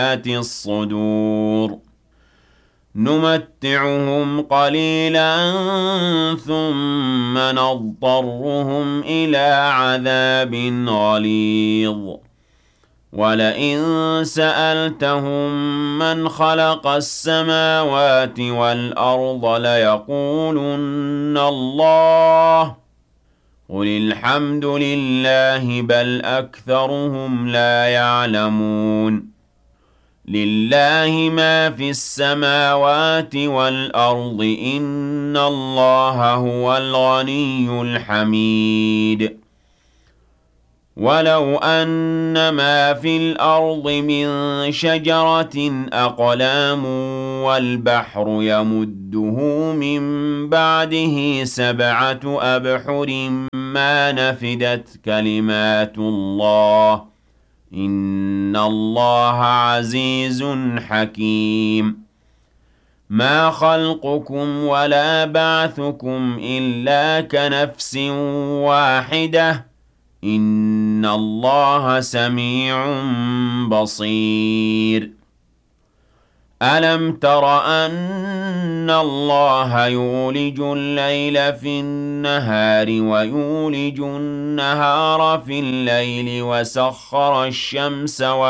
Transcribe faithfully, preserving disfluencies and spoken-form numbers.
الصدور نمتعهم قليلا ثم نضطرهم إلى عذاب غليظ ولئن سألتهم من خلق السماوات والأرض ليقولن الله قل الحمد لله بل أكثرهم لا يعلمون لله ما في السماوات والأرض إن الله هو الغني الحميد ولو أن ما في الأرض من شجرة أقلام والبحر يمده من بعده سبعة أبحر ما نفدت كلمات الله إن الله عزيز حكيم ما خلقكم ولا بعثكم إلا كنفس واحدة إن الله سميع بصير ألم تر أن الله يولج الليل في النهار ويولج النهار في الليل وسخر الشمس